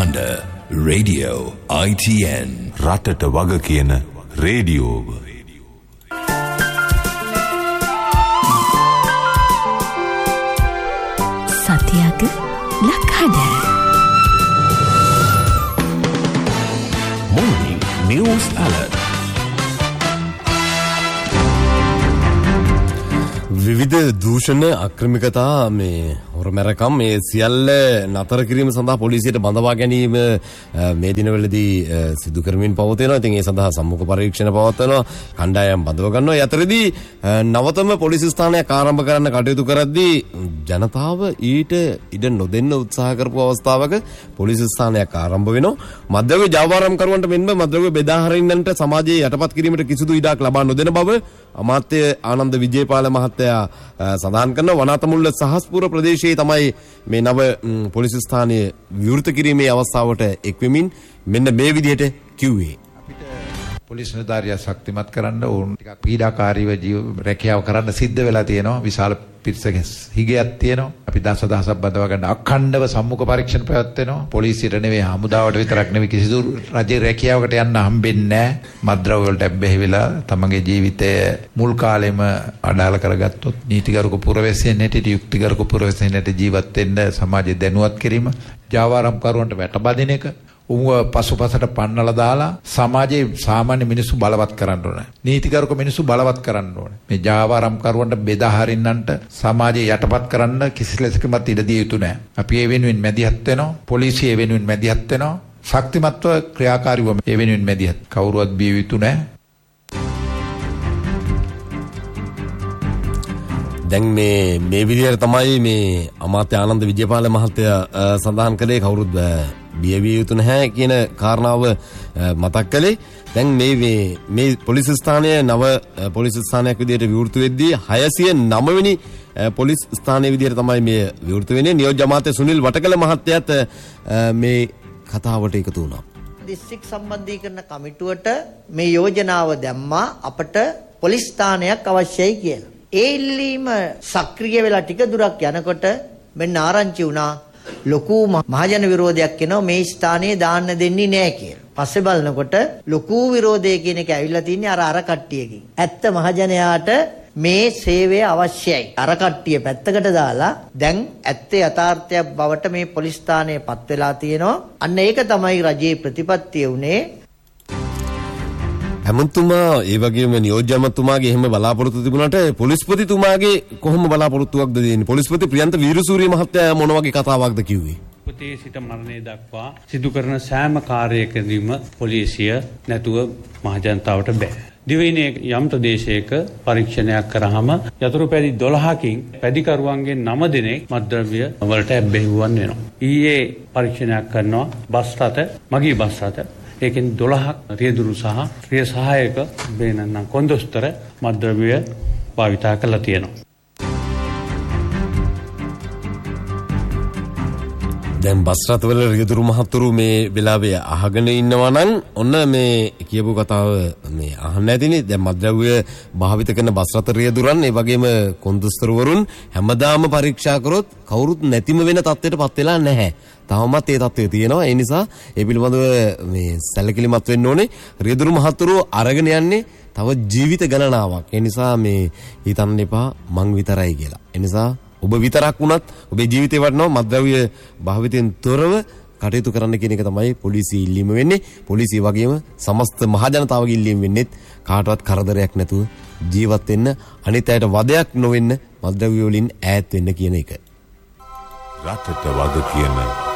හඬ Radio ITN රටට වග කියන රේඩියෝව. සතියක ලක්හඬ Morning News Alert. විවිධ දූෂණ අක්‍රමිකතා මේ හොරමැරකම් මේ සියල්ල නතර කිරීම සඳහා පොලිසියට බඳවා ගැනීම මේ දිනවලදී සිදු කරමින් පවතිනවා. ඉතින් ඒ සඳහා සම්මුඛ පරීක්ෂණ පවත්වනවා. කණ්ඩායම් බඳව ගන්නවා. ඒ අතරදී නවතම පොලිස් ස්ථානයක් ආරම්භ කරන්න කටයුතු කරද්දී ජනතාව ඊට ඉඩ නොදෙන්න උත්සාහ කරපු අවස්ථාවක පොලිස් ස්ථානයක් ආරම්භ වෙනවා. මද්ද්‍රව්‍ය ජාවාරම්කරුවන්ට මෙන්ම මද්ද්‍රව්‍ය බෙදා හරින්නන්ට සමාජයේ යටපත් කිරීමට කිසිදු ඉඩක් ලබා නොදෙන බව අමාත්‍ය ආනන්ද විජේපාල මහත්තයා සඳහන් කරන වනාතමුල්ල සහස්පුර ප්‍රදේශයේ තමයි මේ නව පොලිස් ස්ථානය විවෘත කිරීමේ අවස්ථාවට එක්වෙමින් මෙන්න මේ විදිහට කිව්වේ. පොලිස් නිලධාරියා ශක්තිමත් කරන්න ඕන ටිකක් පීඩාකාරීව රැකියාව කරන්න සිද්ධ වෙලා තියෙනවා. විශාල පිරිසක හිගයක් තියෙනවා. අපි දසදහසක් බඳවා ගන්න අඛණ්ඩව සම්මුඛ පරීක්ෂණ පැවැත්වෙනවා. පොලිසියට නෙවෙයි හමුදාවට විතරක් නෙවෙයි කිසිදු රජයේ රැකියාවකට යන්න හම්බෙන්නේ නැහැ. මද්ද්‍රව්‍ය වලට ඇබ්බැහි වෙලා තමන්ගේ ජීවිතය මුල් කාලෙම අඩාල කරගත්තොත් නීතිගරුක පුරවැසියන් හැටියට යුක්තිගරුක පුරවැසියන් හැටියට ජීවත් වෙන්න සමාජය දැනුවත් කිරීම, ජාවාරම්කරුවන්ට වැටබදින එක, උඹ පසුපසට පන්නලා දාලා සමාජයේ සාමාන්‍ය මිනිස්සු බලවත් කරන්න ඕනේ. නීතිගරුක මිනිස්සු බලවත් කරන්න ඕනේ. මේ ජාවාරම්කරුවන්ට බෙදා හරින්නන්ට සමාජයේ යටපත් කරන්න කිසි ලෙසකවත් ඉඩ දිය යුතු නැහැ. අපි ඒ වෙනුවෙන් මැදිහත් වෙනවා. පොලිසිය ඒ වෙනුවෙන් මැදිහත් වෙනවා. ශක්තිමත්ව ක්‍රියාකාරීව ඒ වෙනුවෙන් මැදිහත්. කවුරුවත් බිය යුතු නැහැ. දැන් මේ විදිහට තමයි මේ අමාත්‍ය ආනන්ද විජේපාල මහත්තයා සඳහන් කළේ කවුරුත් බියවිය යුතු නැහැ කියන කාරණාව මතක් කළේ. දැන් මේ පොලිස් ස්ථානය නව පොලිස් ස්ථානයක් විදිහට විවෘත වෙද්දී 609 වෙනි පොලිස් ස්ථානයේ විදිහට තමයි මේ විවෘත වෙන්නේ. නියෝජ්‍ය අමාත්‍ය සුනිල් වටකල මහත්තයාත් මේ කතාවට එකතු වුණා. දිස්ත්‍රික් සම්බන්ධීකරණ කමිටුවට මේ යෝජනාව දැම්මා අපට පොලිස් ස්ථානයක් අවශ්‍යයි කියලා. ඒ ඉල්ලීම සක්‍රිය වෙලා ටික දුරක් යනකොට මෙන්න ආරංචි වුණා ලොකු මහජන විරෝධයක් එනවා මේ ස්ථානයේ දාන්න දෙන්නේ නැහැ කියලා. පස්සේ බලනකොට ලොකු විරෝධය කියන එක ඇවිල්ලා තින්නේ අර කට්ටියකින්. ඇත්ත මහජනයාට මේ සේවය අවශ්‍යයි. අර කට්ටිය පැත්තකට දාලා දැන් ඇත්තේ යථාර්ථයක් බවට මේ පොලිස් ස්ථානය පත් වෙලා තියෙනවා. අන්න ඒක තමයි රජයේ ප්‍රතිපත්තිය උනේ. හැමතුමා ඒ වගේම නියෝජ්‍ය අමාත්‍යතුමාගේ එහෙම බලාපොරොත්තු තිබුණාට පොලිස්පතිතුමාගේ කොහොම බලාපොරොත්තුවක්ද දෙන්නේ? පොලිස්පති ප්‍රියන්ත වීරසූරිය මහත්තයා මොන වගේ කතාවක්ද කිව්වේ? පුතේ සිට මරණය දක්වා සිදු කරන සෑම කාර්යයකදීම පොලිසිය නැතුව මහජනතාවට බෑ. දිවයිනේ යම් ප්‍රදේශයක පරීක්ෂණයක් කරාම යතුරු පැදි 12කින් පැදිකරුවන්ගේ 9 දෙනෙක් මත්ද්‍රව්‍ය වලට ඇබ්බැහිවන් වෙනවා. ඊයේ පරීක්ෂණයක් කරනවා බස් රථ, මගී බස් රථ. ඒකෙන් 12ක් රියදුරු සහ ක්‍රියා සහායක වෙනනම් කොන්දොස්තර මත්ද්‍රව්‍ය භාවිතා කරලා තියෙනවා. දැන් බස් රථවල රියදුරු මහතුරු මේ වෙලාවේ අහගෙන ඉන්නවා නම් ඔන්න මේ කියපු කතාව මේ අහන්න ඇතිනේ. දැන් මත්ද්‍රව්‍ය භාවිත කරන බස් රථ රියදුරන් ඒ වගේම කොන්දොස්තරවරුන් හැමදාම පරීක්ෂා කරොත් කවුරුත් නැතිම වෙන තත්ත්වයටපත් වෙලා නැහැ. තවමත් ඒ තත්ත්වය තියෙනවා. ඒ නිසා ඒ පිළිබඳව මේ සැලකිලිමත් වෙන්න ඕනේ. රියදුරු මහතුරු අරගෙන යන්නේ තව ජීවිත ගණනාවක්. ඒ නිසා මේ හිතන්න එපා මං විතරයි කියලා. ඒ නිසා ඔබ විතරක් වුණත් ඔබේ ජීවිතේ වටනවා මත්ද්‍රව්‍ය භාවිතයෙන් තොරව කටයුතු කරන්න කියන එක තමයි පොලිසිය ඉල්ලීම වෙන්නේ. පොලිසිය වගේම සමස්ත මහජනතාවගේ ඉල්ලීම වෙන්නේ කාටවත් කරදරයක් නැතුව ජීවත් වෙන්න, අනිත් අයට වදයක් නොවෙන්න, මත්ද්‍රව්‍ය වලින් ඈත් වෙන්න කියන එක. රටට වග කියන